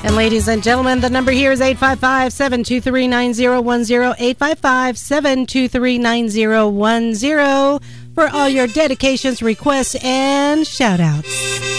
And ladies and gentlemen, the number here is 855-723-9010, 855-723-9010 for all your dedications, requests, and shout-outs.